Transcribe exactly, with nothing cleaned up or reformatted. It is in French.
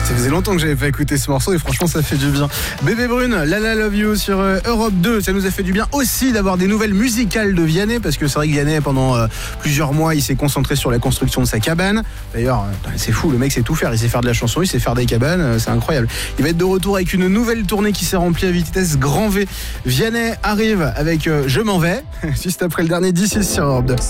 Ça faisait longtemps que j'avais pas écouté ce morceau et franchement ça fait du bien. Bébé Brune, Lala Love You sur euh, Europe deux, ça nous a fait du bien aussi d'avoir des nouvelles musicales de Vianney, parce que c'est vrai que Vianney pendant euh, plusieurs mois il s'est concentré sur la construction de sa cabane. D'ailleurs euh, c'est fou, le mec sait tout faire, il sait faire de la chanson, il sait faire des cabanes, euh, c'est incroyable. Il va être de retour avec une nouvelle tournée qui s'est remplie à vitesse grand V. Vianney arrive avec euh, Je m'en vais, juste après le dernier d'ici sur Europe deux.